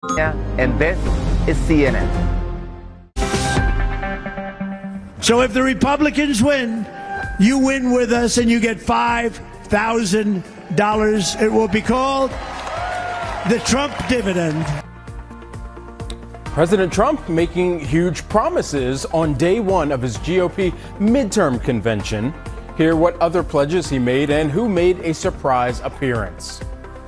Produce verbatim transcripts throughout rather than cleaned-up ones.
and this is C N N. So if the Republicans win, you win with us and you get five thousand dollars. It will be called the Trump dividend. President Trump making huge promises on day one of his G O P midterm convention. Hear what other pledges he made and who made a surprise appearance.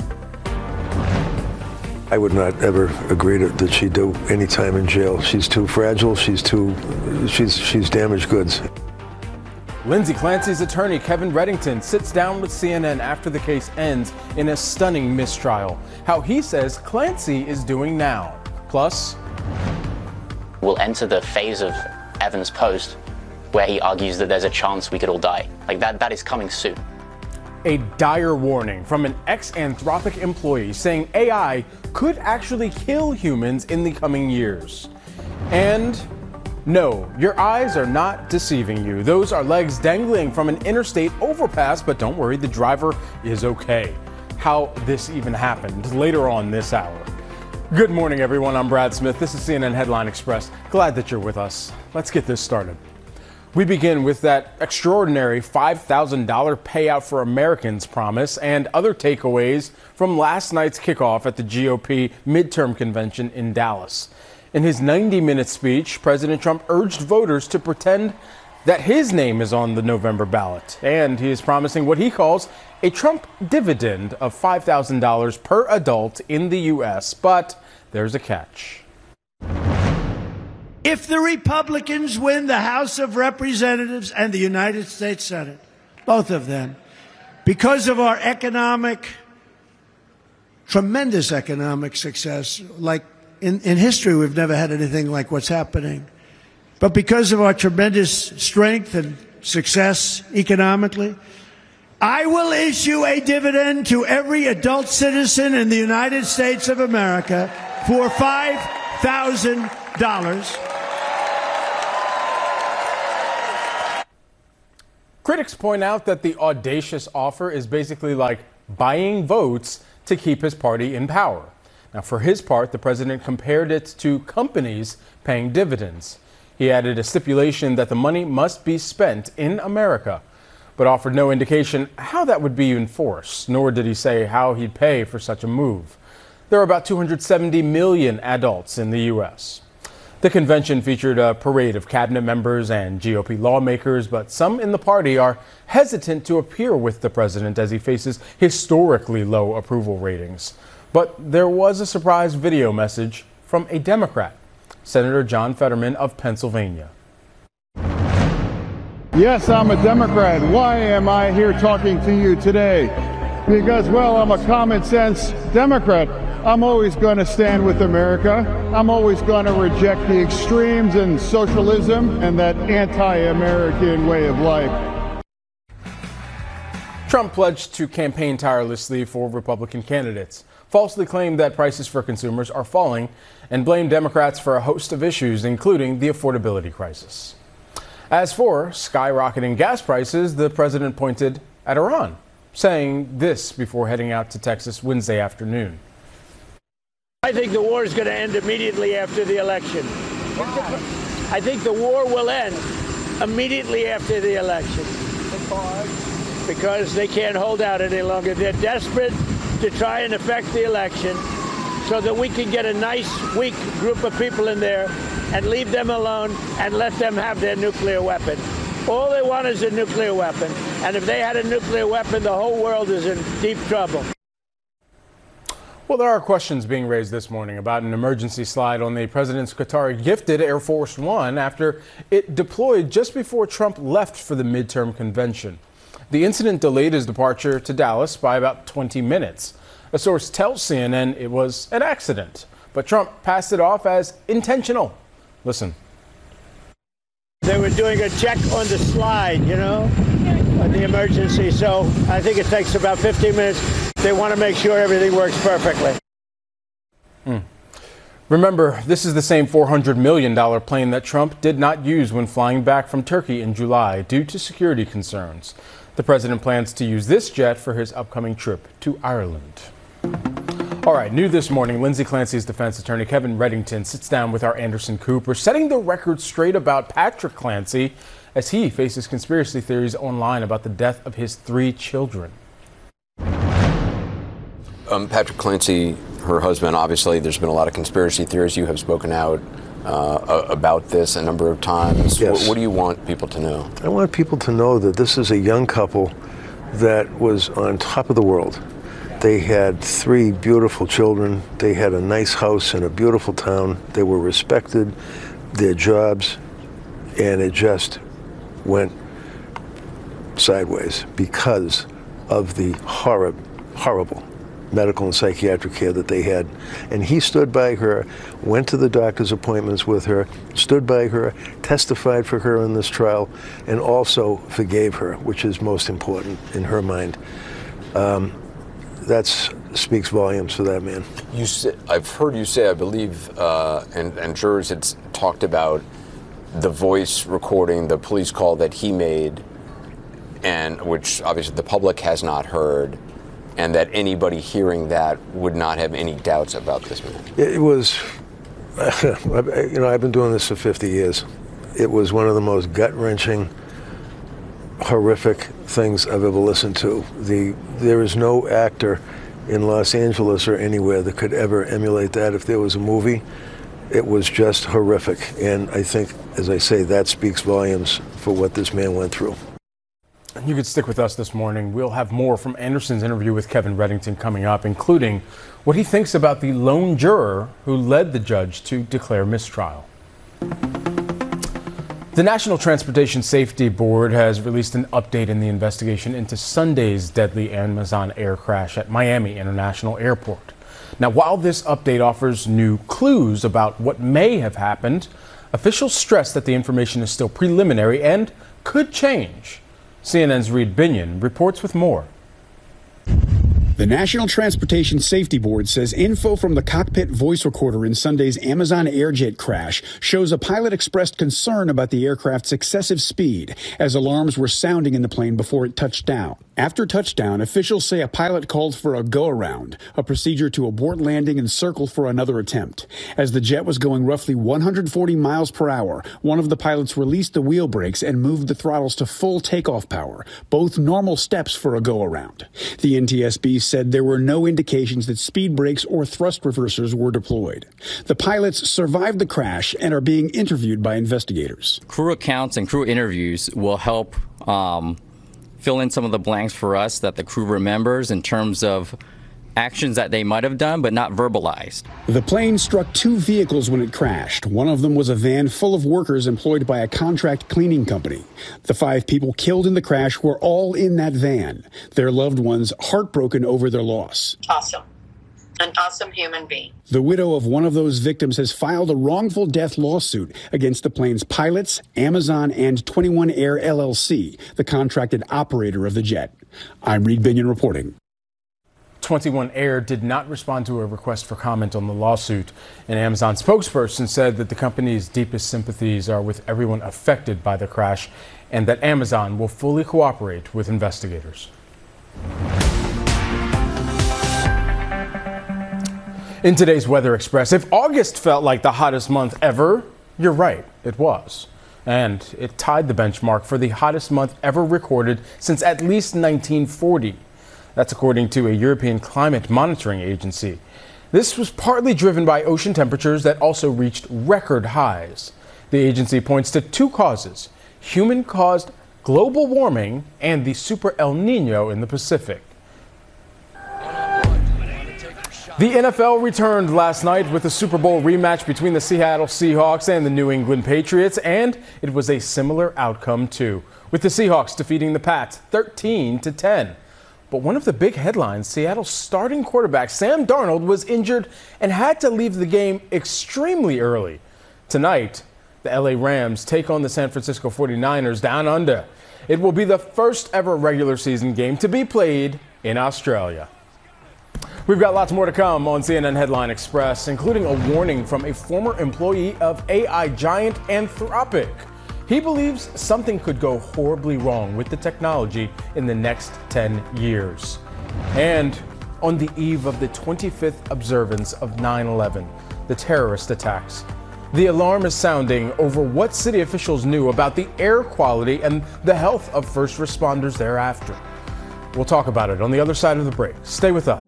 I would not ever agree to, that she do any time in jail. She's too fragile. She's too, she's she's damaged goods. Lindsay Clancy's attorney, Kevin Reddington, sits down with C N N after the case ends in a stunning mistrial. How he says Clancy is doing now. Plus, we'll enter the phase of Evans' post where he argues that there's a chance we could all die. Like that, that is coming soon. A dire warning from an ex-Anthropic employee saying A I could actually kill humans in the coming years. And no, your eyes are not deceiving you. Those are legs dangling from an interstate overpass, but don't worry, the driver is okay. How this even happened later on this hour. Good morning, everyone. I'm Brad Smith. This is C N N Headline Express. Glad that you're with us. Let's get this started. We begin with that extraordinary five thousand dollars payout for Americans promise and other takeaways from last night's kickoff at the G O P midterm convention in Dallas. In his ninety minute speech, President Trump urged voters to pretend that his name is on the November ballot, and he is promising what he calls a Trump dividend of five thousand dollars per adult in the U S. But there's a catch. If the Republicans win the House of Representatives and the United States Senate, both of them, because of our economic, tremendous economic success, like in, in history, we've never had anything like what's happening. But because of our tremendous strength and success economically, I will issue a dividend to every adult citizen in the United States of America for five thousand dollars. Critics point out that the audacious offer is basically like buying votes to keep his party in power. Now, for his part, the president compared it to companies paying dividends. He added a stipulation that the money must be spent in America, but offered no indication how that would be enforced, nor did he say how he'd pay for such a move. There are about two hundred seventy million adults in the U S. The convention featured a parade of cabinet members and G O P lawmakers, but some in the party are hesitant to appear with the president as he faces historically low approval ratings. But there was a surprise video message from a Democrat, Senator John Fetterman of Pennsylvania. Yes, I'm a Democrat. Why am I here talking to you today? Because, well, I'm a common sense Democrat. I'm always going to stand with America. I'm always going to reject the extremes and socialism and that anti-American way of life. Trump pledged to campaign tirelessly for Republican candidates, falsely claimed that prices for consumers are falling, and blamed Democrats for a host of issues, including the affordability crisis. As for skyrocketing gas prices, the president pointed at Iran, saying this before heading out to Texas Wednesday afternoon. I think the war is going to end immediately after the election. Why? I think the war will end immediately after the election. Because? Because they can't hold out any longer. They're desperate to try and affect the election so that we can get a nice, weak group of people in there and leave them alone and let them have their nuclear weapon. All they want is a nuclear weapon. And if they had a nuclear weapon, the whole world is in deep trouble. Well, there are questions being raised this morning about an emergency slide on the president's Qatari-gifted Air Force One after it deployed just before Trump left for the midterm convention. The incident delayed his departure to Dallas by about twenty minutes. A source tells C N N it was an accident, but Trump passed it off as intentional. Listen. They were doing a check on the slide, you know, on the emergency, so I think it takes about fifteen minutes. They want to make sure everything works perfectly. Mm. Remember, this is the same four hundred million dollars plane that Trump did not use when flying back from Turkey in July due to security concerns. The president plans to use this jet for his upcoming trip to Ireland. All right, new this morning, Lindsay Clancy's defense attorney Kevin Reddington sits down with our Anderson Cooper, setting the record straight about Patrick Clancy as he faces conspiracy theories online about the death of his three children. Um, Patrick Clancy, her husband, obviously there's been a lot of conspiracy theories. You have spoken out uh, about this a number of times. Yes. What, what do you want people to know? I want people to know that this is a young couple that was on top of the world. They had three beautiful children. They had a nice house in a beautiful town. They were respected, their jobs, and it just went sideways because of the horrid, horrible medical and psychiatric care that they had. And he stood by her, went to the doctor's appointments with her, stood by her, testified for her in this trial, and also forgave her, which is most important in her mind. Um, That speaks volumes for that man. You say, I've heard you say, I believe, uh, and, and jurors had talked about the voice recording, the police call that he made, and which obviously the public has not heard, and that anybody hearing that would not have any doubts about this man. It was, you know, I've been doing this for fifty years. It was one of the most gut-wrenching, horrific things I've ever listened to. The there is no actor in Los Angeles or anywhere that could ever emulate that. If there was a movie, it was just horrific. And I think, as I say, that speaks volumes for what this man went through. You could stick with us this morning. We'll have more from Anderson's interview with Kevin Reddington coming up, including what he thinks about the lone juror who led the judge to declare mistrial. The National Transportation Safety Board has released an update in the investigation into Sunday's deadly Amazon air crash at Miami International Airport. Now, while this update offers new clues about what may have happened, officials stress that the information is still preliminary and could change. C N N's Reed Binion reports with more. The National Transportation Safety Board says info from the cockpit voice recorder in Sunday's Amazon Airjet crash shows a pilot expressed concern about the aircraft's excessive speed as alarms were sounding in the plane before it touched down. After touchdown, officials say a pilot called for a go-around, a procedure to abort landing and circle for another attempt. As the jet was going roughly one hundred forty miles per hour, one of the pilots released the wheel brakes and moved the throttles to full takeoff power, both normal steps for a go-around. The N T S B said there were no indications that speed brakes or thrust reversers were deployed. The pilots survived the crash and are being interviewed by investigators. Crew accounts and crew interviews will help um, fill in some of the blanks for us that the crew remembers in terms of actions that they might have done but not verbalized. The plane struck two vehicles when it crashed. One of them was a van full of workers employed by a contract cleaning company. The five people killed in the crash were all in that van, their loved ones heartbroken over their loss. Awesome. An awesome human being. The widow of one of those victims has filed a wrongful death lawsuit against the plane's pilots, Amazon, and twenty-one Air L L C, the contracted operator of the jet. I'm Reed Binion reporting. twenty-one Air did not respond to a request for comment on the lawsuit. An Amazon spokesperson said that the company's deepest sympathies are with everyone affected by the crash and that Amazon will fully cooperate with investigators. In today's Weather Express, if August felt like the hottest month ever, you're right, it was. And it tied the benchmark for the hottest month ever recorded since at least nineteen forty. That's according to a European climate monitoring agency. This was partly driven by ocean temperatures that also reached record highs. The agency points to two causes: human-caused global warming and the Super El Nino in the Pacific. The N F L returned last night with a Super Bowl rematch between the Seattle Seahawks and the New England Patriots, and it was a similar outcome too, with the Seahawks defeating the Pats thirteen to ten. But one of the big headlines, Seattle's starting quarterback Sam Darnold was injured and had to leave the game extremely early. Tonight, the L A Rams take on the San Francisco forty-niners down under. It will be the first ever regular season game to be played in Australia. We've got lots more to come on C N N Headline Express, including a warning from a former employee of A I giant Anthropic. He believes something could go horribly wrong with the technology in the next ten years. And on the eve of the twenty-fifth observance of nine eleven, the terrorist attacks. The alarm is sounding over what city officials knew about the air quality and the health of first responders thereafter. We'll talk about it on the other side of the break. Stay with us.